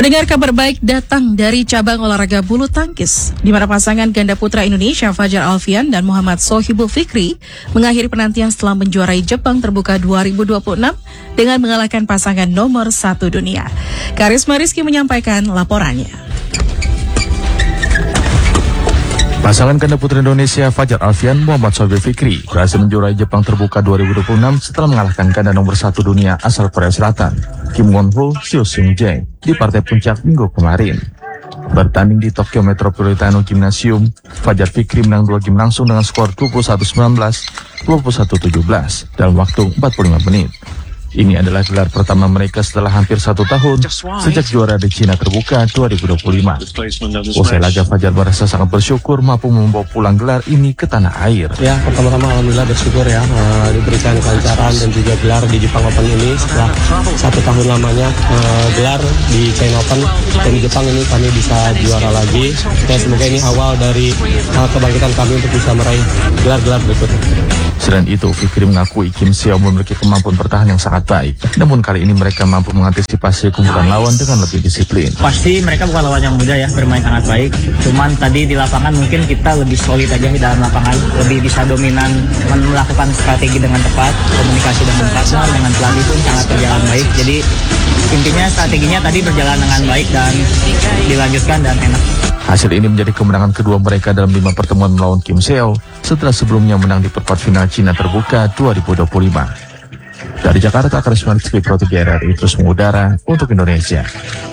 Pendengar, kabar baik datang dari cabang olahraga bulu tangkis, di mana pasangan ganda putra Indonesia Fajar Alfian dan Muhammad Sohibul Fikri mengakhiri penantian setelah menjuarai Jepang Terbuka 2026 dengan mengalahkan pasangan nomor 1 dunia. Karisma Rizky menyampaikan laporannya. Pasangan ganda putra Indonesia Fajar Alfian Muhammad Sohibul Fikri berhasil menjuarai Jepang Terbuka 2026 setelah mengalahkan ganda nomor 1 dunia asal Korea Selatan, Kim Won-ho Seo Seung-jae, di partai puncak minggu kemarin. Bertanding di Tokyo Metropolitano Gymnasium, Fajar Fikri menang 2 game langsung dengan skor 21-19, 21-17 dalam waktu 45 menit. Ini adalah gelar pertama mereka setelah hampir 1 tahun sejak juara di Cina Terbuka 2025. Usai laga, Fajar merasa sangat bersyukur mampu membawa pulang gelar ini ke tanah air. Ya, pertama-tama alhamdulillah bersyukur ya diberikan kelancaran dan juga gelar di Jepang Open ini setelah 1 tahun lamanya gelar di China Open, dan di Jepang ini kami bisa juara lagi. Dan semoga ini awal dari kebangkitan kami untuk bisa meraih gelar-gelar berikutnya. Selain itu, Fikri mengakui Kim Seo memiliki kemampuan bertahan yang sangat baik. Namun kali ini mereka mampu mengantisipasi keunggulan lawan dengan lebih disiplin. Pasti mereka bukan lawan yang mudah ya, bermain sangat baik. Cuman tadi di lapangan mungkin kita lebih solid aja di dalam lapangan, lebih bisa dominan, melakukan strategi dengan tepat, komunikasi dengan partner, dengan pelatih pun sangat berjalan baik. Jadi intinya strateginya tadi berjalan dengan baik dan dilanjutkan dan enak. Hasil ini menjadi kemenangan kedua mereka dalam 5 pertemuan melawan Kim Seo setelah sebelumnya menang di perempat final Cina Terbuka 2025. Dari Jakarta, Karisma Rizky, Pro 3 RRI terus mengudara untuk Indonesia.